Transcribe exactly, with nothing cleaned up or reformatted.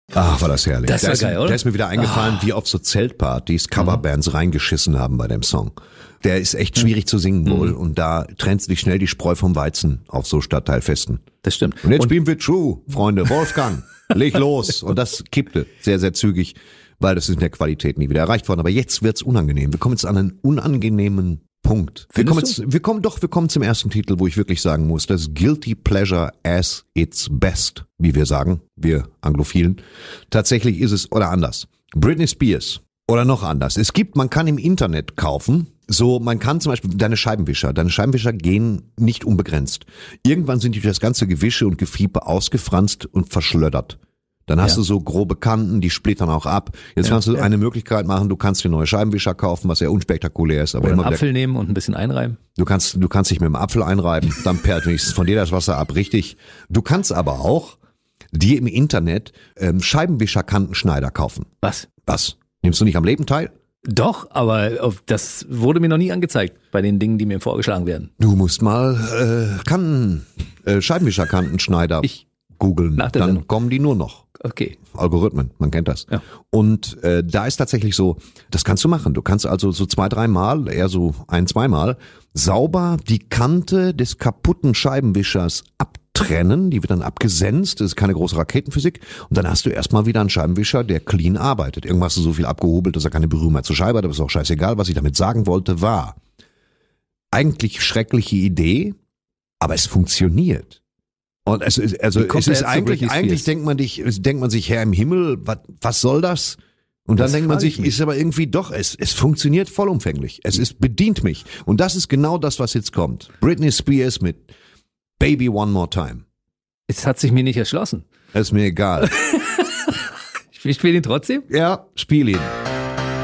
Ach, war das herrlich. Das war da ist, geil, oder? Da ist mir wieder eingefallen, Ah. wie auf so Zeltpartys Coverbands mhm. reingeschissen haben bei dem Song. Der ist echt schwierig mhm. zu singen wohl. Und da trennt sich schnell die Spreu vom Weizen auf so Stadtteilfesten. Das stimmt. Und jetzt und spielen wir True, Freunde. Wolfgang, leg los. Und das kippte sehr, sehr zügig, weil das ist in der Qualität nie wieder erreicht worden. Aber jetzt wird's unangenehm. Wir kommen jetzt an einen unangenehmen Punkt. Wir kommen, jetzt, wir kommen doch, wir kommen zum ersten Titel, wo ich wirklich sagen muss, das ist Guilty Pleasure as its best, wie wir sagen, wir Anglophilen. Tatsächlich ist es, oder anders, Britney Spears oder noch anders. Es gibt, man kann im Internet kaufen, so, man kann zum Beispiel deine Scheibenwischer, deine Scheibenwischer gehen nicht unbegrenzt. Irgendwann sind die durch das ganze Gewische und Gefiepe ausgefranst und verschlöddert. Dann hast ja. du so grobe Kanten, die splittern auch ab. Jetzt ja, kannst du ja. eine Möglichkeit machen, du kannst dir neue Scheibenwischer kaufen, was sehr unspektakulär ist. Aber Oder immer einen Apfel wieder, nehmen und ein bisschen einreiben. Du kannst, du kannst dich mit dem Apfel einreiben, dann perlt wenigstens von dir das Wasser ab, richtig. Du kannst aber auch dir im Internet ähm, Scheibenwischerkantenschneider kaufen. Was? Was? Nimmst du nicht am Leben teil? Doch, aber das wurde mir noch nie angezeigt bei den Dingen, die mir vorgeschlagen werden. Du musst mal äh, Kanten, äh, Scheibenwischerkantenschneider ich googeln, dann Sendung. kommen die nur noch. Okay. Algorithmen, man kennt das. Ja. Und äh, da ist tatsächlich so, das kannst du machen. Du kannst also so zwei, dreimal, eher so ein, zweimal, sauber die Kante des kaputten Scheibenwischers abtrennen. Die wird dann abgesenzt, das ist keine große Raketenphysik. Und dann hast du erstmal wieder einen Scheibenwischer, der clean arbeitet. Irgendwas hast du so viel abgehobelt, dass er keine Berührung mehr zur Scheibe hat, aber ist auch scheißegal. Was ich damit sagen wollte, war eigentlich schreckliche Idee, aber es funktioniert. Und es ist, also es ist eigentlich, eigentlich denkt man dich, denkt man sich, Herr im Himmel, was, was soll das? Und dann das denkt man sich, ist aber irgendwie doch, es, es funktioniert vollumfänglich. Es ist, bedient mich. Und das ist genau das, was jetzt kommt. Britney Spears mit Baby One More Time. Es hat sich mir nicht erschlossen. Ist mir egal. Ich spiele ihn trotzdem? Ja, spiel ihn.